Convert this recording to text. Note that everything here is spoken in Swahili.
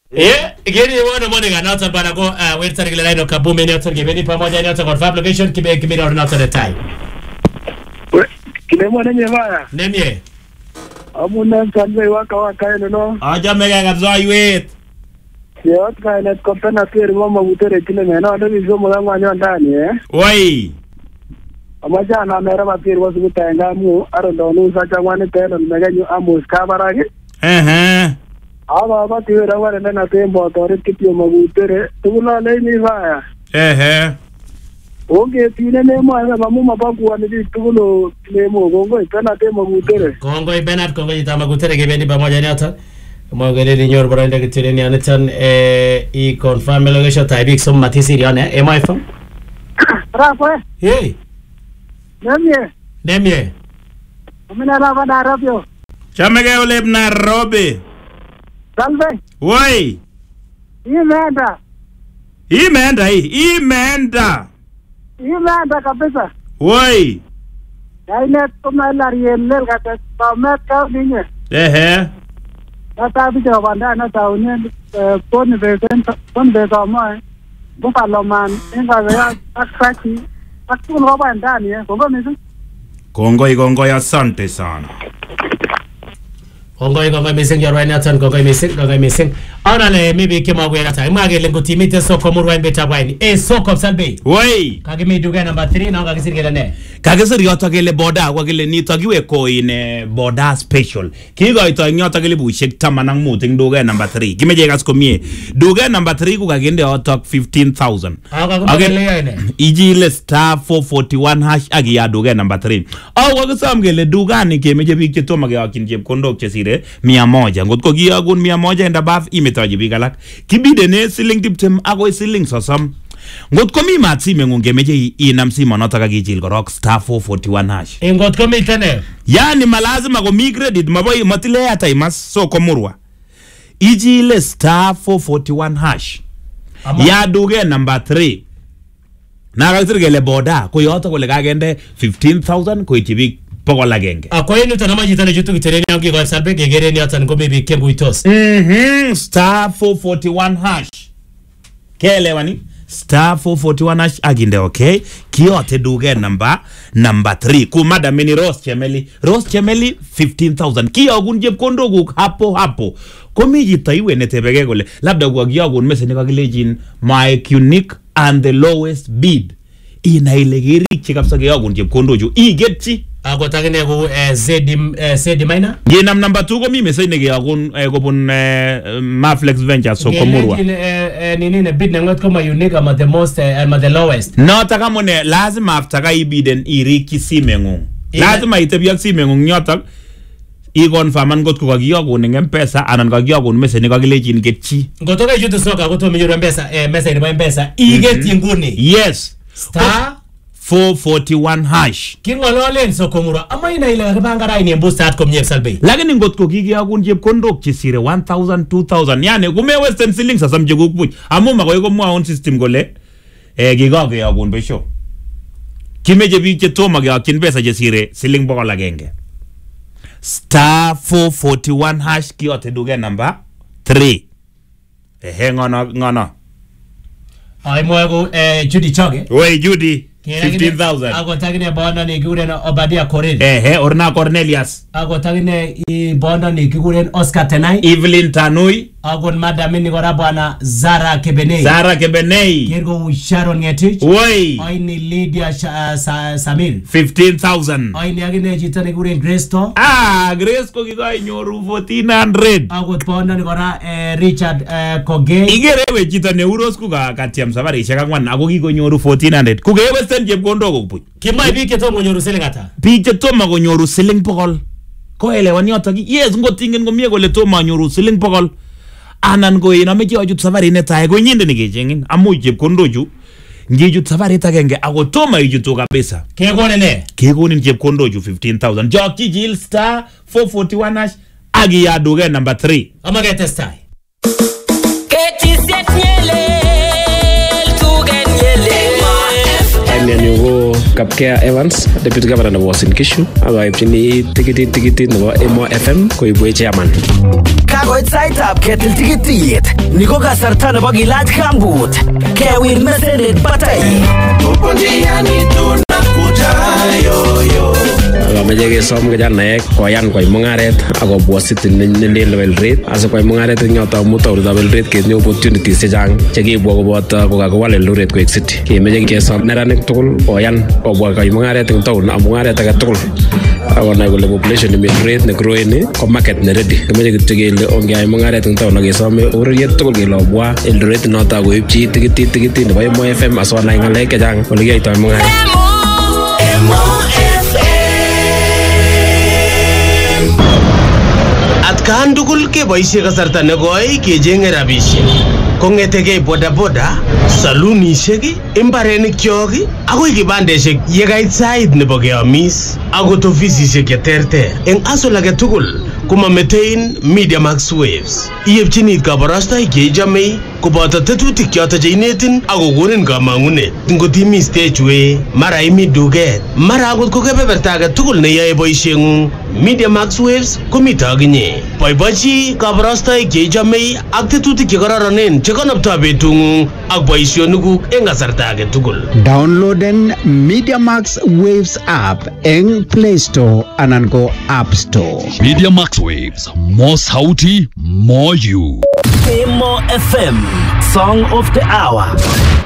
Geri wana mwone ganata bana go weta regula line kabume ni otor gibeni pamoja ni otor confirm location kibe ordinator time. Kile mwana nyevaya. Nemye. Amuna sanwe waka no. Aja mega kabza iwet. Yot kaile kopena pere mama butere kile mena ndo bizo mwangu ndani Oi. Amaja na mera mapiri wasu kutenga mu arondo no sacha mwane teno meganyo amos kabarage. Aba tiwera wale na tembo tore kitio magutere tugula leini vaya. Oge tine nemo anga mamu mabakuwa ni tugulo nemo gongo itana tembo magutere. Gongo ibenat gongo itama magutere gebeni pamoja ni ata. Mwagele ni nyor baranda kitire ni anitan I confirm location taibik som matisi riane MI4. Rafa. Hey. Nemye. Amina Rafa Nairobi. Chamege ole Nairobi. Salve. Woi. Imeenda kabisa. Woi. Yaine kama la riel kata pamet ka dinye. Nata bijo banda na taune pon be kama buka loman inga ya akaki akun roba ndani kongo mizu. Kongo asante sana. Kongo missing your right now kongo missing. Anale maybe kema gwe ata. Magele ngutimite soko murwa imbeta bwani. Soko salbe. Woi. Kagime duga number 3 na kagisirigele ne. Kagisiri yotagele boda wagele ni tagiwe ko in boda special. Kigo ito nyotagele bushek tamanang muting duga number 3. Kimeje gaskomie. Duga number 3 kugagende otok 15,000. Agele ijile star 441 hash agi ya duga number 3. Wagisamgele duga ni kemeje bikche toma ge akinje kondok chesire 100. Ngotko giagun 100 enda baf imetaji bigalak. Kibide ne siling tiptem ago siling sosam. Ngot komi matsime ngungemeje inam sima notaka gichil korok star 441 hash. Ngot komi tene. Yani malazima ko mi credit maboy matile hata imas so komurwa. Ijile star 441 hash. Ya duge number 3. Nagatirgele boda ko yoto ko legagende 15,000 ko itibik pogola genge. Kwa yenu tanama jitane jutu kitereni yangi kwa salbe gegereni atan ko maybe kengu itos. Star 441 hash. Kele wani star 441 hash aginde okay. Kiyote duge number 3. Kumada mini Rose Chemeli 15,000. Kiyogun jeb kondogu hapo. Komi jitaiwe netebege gole. Labda kwa giyogun mese nikagilejin my unique and the lowest bid. Inailegiri chikapsa giyogun jeb kondoju. Igetchi. Ako tagine ko Zedi Minor. Yenam number 2 ko mi message nege yakun kopun Maflex Ventures so komurwa. Nini bid nangot ko ma unique ama the most ama the lowest. No taka mone lazima aftaka ibiden iriki simengung. Lazima itebiak simengung nyotak I confirm ngot ko kagiyakun ng M-Pesa anan kagiyakun message ni kagilejin getchi. Ngotoka yuto soka goto mi M-Pesa message ni M-Pesa igetchi nguni. Yes. Star 441 hash. Kingololen so komura ama ina ile kabangara ini boost at komnye salbe. Lakini ngotko kigiyakun chepkondok chisire 1,000 2,000 yani kume western ceiling sasa mjego kupuch amuma ko yeko mwa on system gole gigage yakun besho. Kimeje bi chetoma yakin pesa chisire ceiling bokola genge. Star 441 hash kiyote duge number 3. Ngono. Ai mwego Judy Choge. Wei Judy 15,000. Ako tagine bonda ni kiguren Obadia Cornel. Orna Cornelius. Ako tagine bonda ni kiguren Oscar Tenai. Evelyn Tanui. Ako madam ni gora bwana Zara Kebenei. Kirgo Sharon Ngetich. Woi. Ai ni Lydia Samir. 15,000. Ai ni agine jita ni kiguren Gresto. Gresto kigo nyoru 1,400. Ako bonda ni gora Richard Koge. Igerewe jita ne euros kuga katiam safari shakangwan ako kigo nyoru 1,400. Kugewe jeb kondo ko puch kimai bi ke to nyoru siling ata bi ke to mago nyoru siling pokol ko elewani otaki yes ngotingen ngomie gole to ma nyoru siling pokol anan go ina meje ajut safari neta go nyinde nigejengin amu jeb kondo ju ngijut safari tagenge ago to ma ijuto kabisa ke gone jeb kondo ju 15,000 joki jil star 441 hash agi ya duge number 3 amage testai Kapkea Evans, Deputy Governor of Uasin Gishu, akaipchini tikitit nebo Emo FM koibwech chairman. Kakoit saitab ketil tikitiet. Niko kasarta nebo kilach kambut. Kewir mesenet batai. Amache kesom kijanaek koyan koyai mung'aret akobwa city nelel Eldoret asikoyai mung'aret eng yoto amu taonitab Eldoret ketinye opportunities chechang chekibwa koboto kokakiwal Eldoret koek city. Kemeche kesom neranik tugul koyan kobwa koyai mung'aret eng taon amu mung'aret age tugul akonai kole population nemi Eldoret ne growing ko market ne ready. Kemeche kityo kele ongeyai mung'aret eng taon akesome ureriet tugul kele obwa Eldoret noto akoibchi tikitit nebo Emo FM asonai ng'alek chechang ole kiyoitoi mung'aret. Atkan tugul keboisie kasarta nekoi kechenge rabisiek. Kong'etegei bodaboda, salunishek, imbarenikyok akoi kibandeshek yekait sait nebo keamis akot ofisisiek cheterter. Eng hustle age tugul komametein Media Max Waves. Iyepchini kabarastoik cheichome koboto tetutik choto cheinetin akokonin kamang'unet. Ngot imi stage way, mara imi duket, mara akot ko kebeberta age tugul neyoe boisieng'ung, Media Max Waves komito akinye. Boibochi kabarastoik cheichome ak tetutik chekororonen chekonoptoi betung'ung ak boisionikuk eng kasarta age tugul. Downloaden Media Max Waves app eng Play Store anan ko App Store. Media Max Waves, more sauti, more you. Emo FM, Song of the Hour.